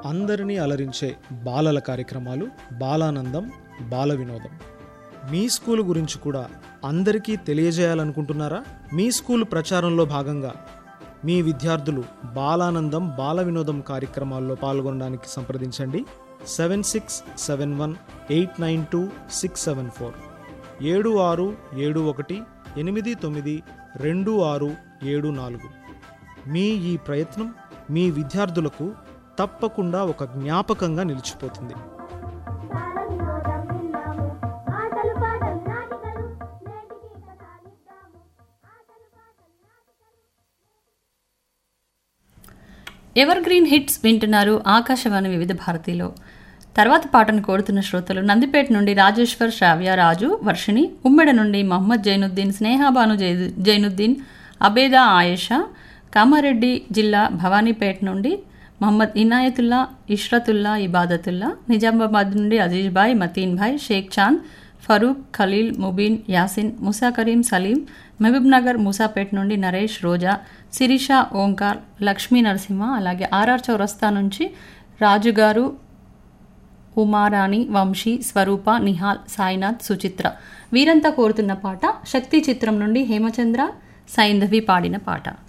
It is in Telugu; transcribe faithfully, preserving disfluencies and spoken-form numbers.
అందరినీ అలరించే బాలల కార్యక్రమాలు బాలానందం బాల వినోదం. మీ స్కూల్ గురించి కూడా అందరికీ తెలియజేయాలనుకుంటున్నారా? మీ స్కూల్ ప్రచారంలో భాగంగా మీ విద్యార్థులు బాలానందం బాల వినోదం కార్యక్రమాల్లో పాల్గొనడానికి సంప్రదించండి. Seven six seven one eight nine two six seven four ఏడు ఆరు ఏడు ఒకటి ఎనిమిది తొమ్మిది రెండు ఆరు ఏడు నాలుగు. మీ ఈ ప్రయత్నం మీ విద్యార్థులకు తప్పకుండా ఒక జ్ఞాపకంగా నిలిచిపోతుంది. ఎవర్ గ్రీన్ హిట్స్ వింటున్నారు ఆకాశవాణి వివిధ భారతిలో. తర్వాత పాటను కోరుతున్న శ్రోతలు నందిపేట నుండి రాజేశ్వర్, శ్రావ్య, రాజు, వర్షిణి, ఉమ్మెడ నుండి మహమ్మద్ జైనుద్దీన్, స్నేహాబాను జైనుద్దీన్, అబేదా, ఆయేషా, కామారెడ్డి జిల్లా భవానీపేట నుండి మహమ్మద్ ఇనాయతుల్లా, ఇష్రతుల్లా, ఇబాదతుల్లా, నిజామాబాద్ నుండి అజీజ్ భాయ్, మతీన్ భాయ్, షేక్ చాంద్, ఫరూక్, ఖలీల్, ముబీన్, యాసిన్, ముసా కరీం, సలీం, మహబూబ్ నగర్, మూసాపేట నుండి నరేష్, రోజా, శిరీష, ఓంకార్, లక్ష్మీ నరసింహ, అలాగే ఆర్ఆర్ చౌరస్తా నుంచి రాజుగారు, ఉమారాణి, వంశీ, స్వరూప, నిహాల్, సాయినాథ్, సుచిత్ర వీరంతా కోరుతున్న పాట శక్తి చిత్రం నుండి హేమచంద్ర, సైంధవి పాడిన పాట.